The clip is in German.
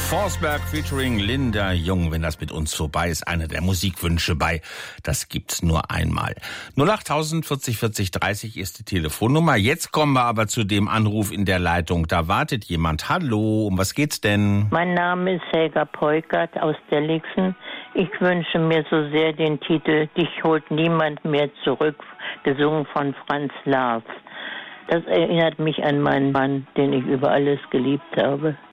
Forsberg featuring Linda Jung. Wenn das mit uns vorbei ist, einer der Musikwünsche bei. Das gibt's nur einmal. 08000 40 40 30 ist die Telefonnummer. Jetzt kommen wir aber zu dem Anruf in der Leitung. Da wartet jemand. Hallo, um was geht's denn? Mein Name ist Helga Peukert aus Delligsen. Ich wünsche mir so sehr den Titel Dich holt niemand mehr zurück, gesungen von Franz Lars. Das erinnert mich an meinen Mann, den ich über alles geliebt habe.